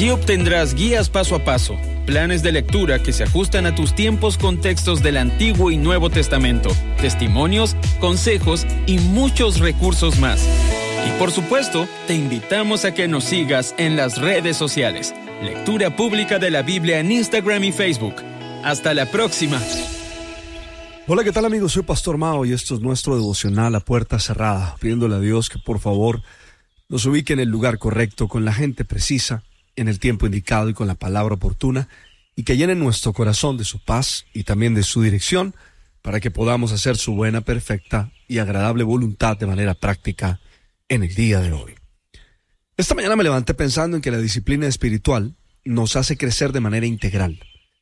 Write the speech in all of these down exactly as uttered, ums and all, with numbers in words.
Allí obtendrás guías paso a paso, planes de lectura que se ajustan a tus tiempos con textos del Antiguo y Nuevo Testamento, testimonios, consejos y muchos recursos más. Y por supuesto, te invitamos a que nos sigas en las redes sociales. Lectura pública de la Biblia en Instagram y Facebook. Hasta la próxima. Hola, ¿qué tal amigos? Soy Pastor Mao y esto es nuestro devocional a puerta cerrada, pidiéndole a Dios que por favor nos ubique en el lugar correcto, con la gente precisa, en el tiempo indicado y con la palabra oportuna, y que llene nuestro corazón de su paz y también de su dirección, para que podamos hacer su buena, perfecta y agradable voluntad de manera práctica en el día de hoy. Esta mañana me levanté pensando en que la disciplina espiritual nos hace crecer de manera integral.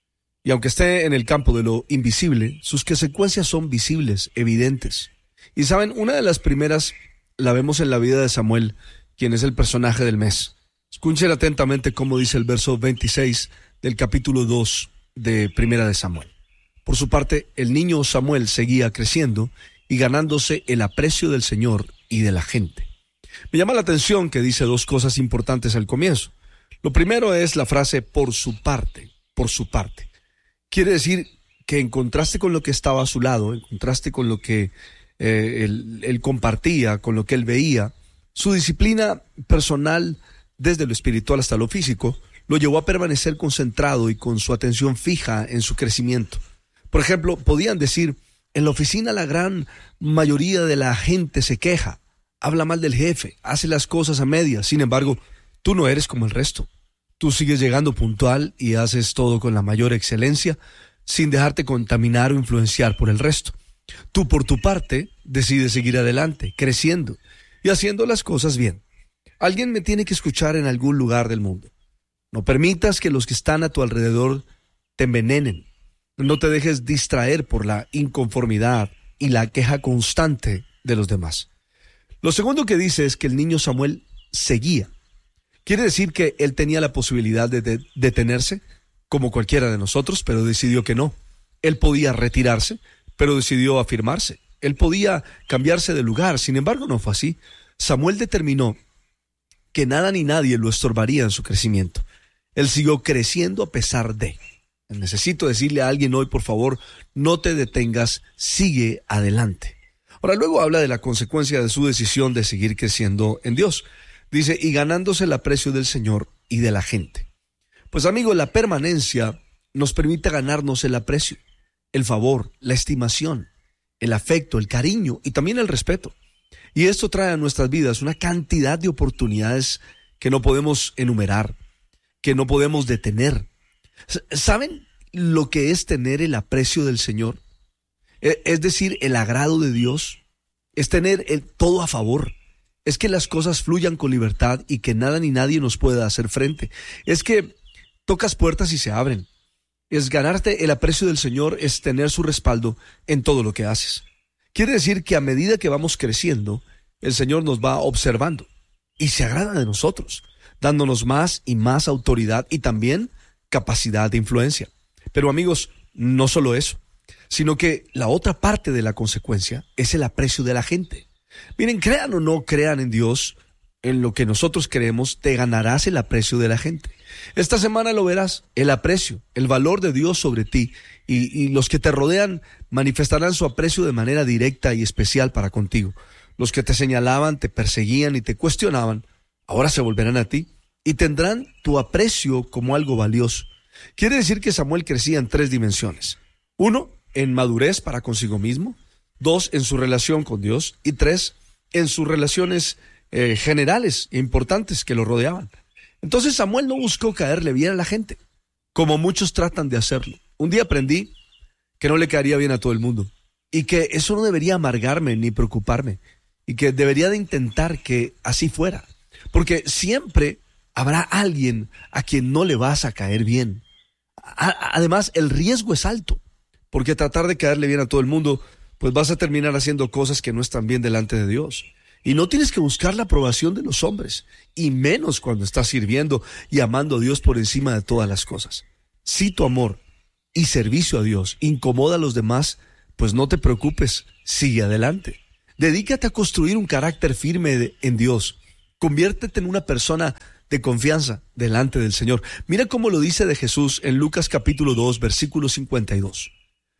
Y aunque esté en el campo de lo invisible, sus consecuencias son visibles, evidentes. Y saben, una de las primeras la vemos en la vida de Samuel, quien es el personaje del mes. Escuchen atentamente cómo dice el verso veintiséis del capítulo dos de Primera de Samuel. Por su parte, el niño Samuel seguía creciendo y ganándose el aprecio del Señor y de la gente. Me llama la atención que dice dos cosas importantes al comienzo. Lo primero es la frase por su parte, por su parte. Quiere decir que en contraste con lo que estaba a su lado, en contraste con lo que eh, él, él compartía, con lo que él veía, su disciplina personal, desde lo espiritual hasta lo físico, lo llevó a permanecer concentrado y con su atención fija en su crecimiento. Por ejemplo, podían decir, en la oficina la gran mayoría de la gente se queja, habla mal del jefe, hace las cosas a medias. Sin embargo, tú no eres como el resto. Tú sigues llegando puntual y haces todo con la mayor excelencia, sin dejarte contaminar o influenciar por el resto. Tú, por tu parte, decides seguir adelante, creciendo y haciendo las cosas bien. Alguien me tiene que escuchar en algún lugar del mundo. No permitas que los que están a tu alrededor te envenenen. No te dejes distraer por la inconformidad y la queja constante de los demás. Lo segundo que dice es que el niño Samuel seguía. Quiere decir que él tenía la posibilidad de, de detenerse, como cualquiera de nosotros, pero decidió que no. Él podía retirarse, pero decidió afirmarse. Él podía cambiarse de lugar, sin embargo no fue así. Samuel determinó que nada ni nadie lo estorbaría en su crecimiento. Él siguió creciendo a pesar de. Necesito decirle a alguien hoy, por favor, no te detengas, sigue adelante. Ahora, luego habla de la consecuencia de su decisión de seguir creciendo en Dios. Dice, y ganándose el aprecio del Señor y de la gente. Pues amigo, la permanencia nos permite ganarnos el aprecio, el favor, la estimación, el afecto, el cariño y también el respeto. Y esto trae a nuestras vidas una cantidad de oportunidades que no podemos enumerar, que no podemos detener. ¿Saben lo que es tener el aprecio del Señor? Es decir, el agrado de Dios, es tener el todo a favor. Es que las cosas fluyan con libertad y que nada ni nadie nos pueda hacer frente. Es que tocas puertas y se abren. Es ganarte el aprecio del Señor, es tener su respaldo en todo lo que haces. Quiere decir que a medida que vamos creciendo, el Señor nos va observando y se agrada de nosotros, dándonos más y más autoridad y también capacidad de influencia. Pero amigos, no solo eso, sino que la otra parte de la consecuencia es el aprecio de la gente. Miren, crean o no crean en Dios, en lo que nosotros creemos, te ganarás el aprecio de la gente. Esta semana lo verás, el aprecio, el valor de Dios sobre ti, y, y los que te rodean manifestarán su aprecio de manera directa y especial para contigo. Los que te señalaban, te perseguían y te cuestionaban, ahora se volverán a ti y tendrán tu aprecio como algo valioso. Quiere decir que Samuel crecía en tres dimensiones. Uno, en madurez para consigo mismo. Dos, en su relación con Dios. Y tres, en sus relaciones eh, generales e importantes que lo rodeaban. Entonces Samuel no buscó caerle bien a la gente, como muchos tratan de hacerlo. Un día aprendí que no le caería bien a todo el mundo y que eso no debería amargarme ni preocuparme y que debería de intentar que así fuera, porque siempre habrá alguien a quien no le vas a caer bien. A- además, el riesgo es alto, porque tratar de caerle bien a todo el mundo, pues vas a terminar haciendo cosas que no están bien delante de Dios. Y no tienes que buscar la aprobación de los hombres, y menos cuando estás sirviendo y amando a Dios por encima de todas las cosas. Si tu amor y servicio a Dios incomoda a los demás, pues no te preocupes, sigue adelante. Dedícate a construir un carácter firme de, en Dios. Conviértete en una persona de confianza delante del Señor. Mira cómo lo dice de Jesús en Lucas capítulo dos, versículo cincuenta y dos.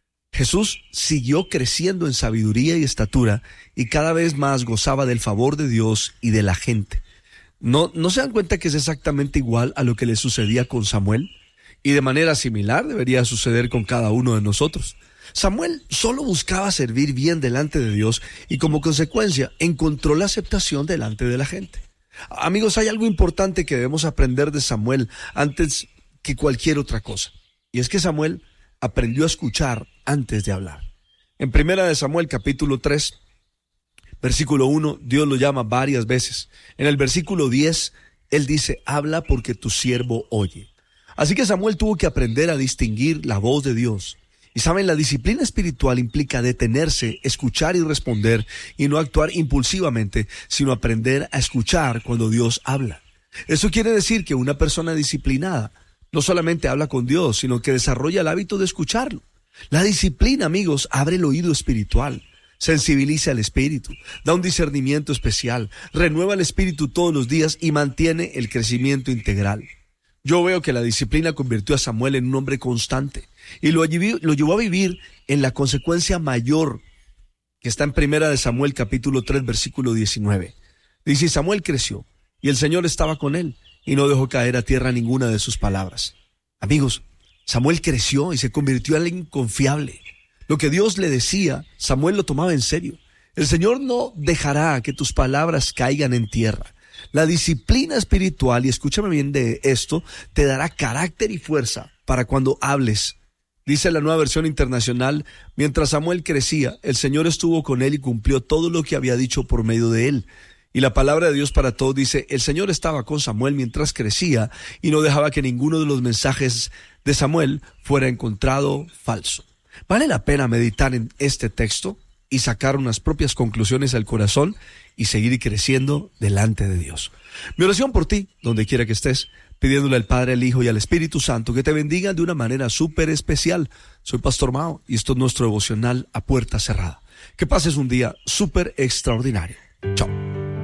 Jesús siguió creciendo en sabiduría y estatura y cada vez más gozaba del favor de Dios y de la gente. ¿No, no se dan cuenta que es exactamente igual a lo que le sucedía con Samuel? Y de manera similar debería suceder con cada uno de nosotros. Samuel solo buscaba servir bien delante de Dios y como consecuencia encontró la aceptación delante de la gente. Amigos, hay algo importante que debemos aprender de Samuel antes que cualquier otra cosa. Y es que Samuel aprendió a escuchar antes de hablar. En primera de Samuel capítulo tres, versículo uno, Dios lo llama varias veces. En el versículo diez, Él dice, habla porque tu siervo oye. Así que Samuel tuvo que aprender a distinguir la voz de Dios. Y saben, la disciplina espiritual implica detenerse, escuchar y responder y no actuar impulsivamente, sino aprender a escuchar cuando Dios habla. Eso quiere decir que una persona disciplinada no solamente habla con Dios, sino que desarrolla el hábito de escucharlo. La disciplina, amigos, abre el oído espiritual, sensibiliza al espíritu, da un discernimiento especial, renueva el espíritu todos los días y mantiene el crecimiento integral. Yo veo que la disciplina convirtió a Samuel en un hombre constante y lo, lo llevó a vivir en la consecuencia mayor que está en primera de Samuel capítulo tres versículo diecinueve. Dice, Samuel creció y el Señor estaba con él y no dejó caer a tierra ninguna de sus palabras. Amigos, Samuel creció y se convirtió en alguien confiable. Lo que Dios le decía, Samuel lo tomaba en serio. El Señor no dejará que tus palabras caigan en tierra. La disciplina espiritual, y escúchame bien de esto, te dará carácter y fuerza para cuando hables. Dice la Nueva Versión Internacional, mientras Samuel crecía, el Señor estuvo con él y cumplió todo lo que había dicho por medio de él. Y la palabra de Dios para todos dice, el Señor estaba con Samuel mientras crecía y no dejaba que ninguno de los mensajes de Samuel fuera encontrado falso. ¿Vale la pena meditar en este texto y sacar unas propias conclusiones al corazón y seguir creciendo delante de Dios? Mi oración por ti, donde quiera que estés, pidiéndole al Padre, al Hijo y al Espíritu Santo que te bendigan de una manera súper especial. Soy Pastor Mao y esto es nuestro devocional a puerta cerrada. Que pases un día súper extraordinario. Chao.